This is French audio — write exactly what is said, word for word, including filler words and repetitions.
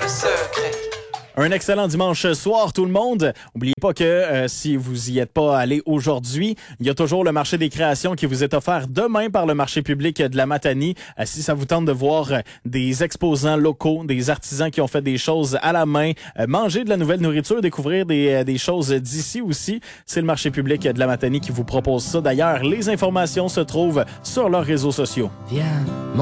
secret. Un excellent dimanche soir tout le monde. N'oubliez pas que euh, si vous y êtes pas allé aujourd'hui, il y a toujours le marché des créations qui vous est offert demain par le marché public de la Matanie. Euh, si ça vous tente de voir euh, des exposants locaux, des artisans qui ont fait des choses à la main, euh, manger de la nouvelle nourriture, découvrir des, euh, des choses d'ici aussi, c'est le marché public de la Matanie qui vous propose ça. D'ailleurs, les informations se trouvent sur leurs réseaux sociaux. Viens.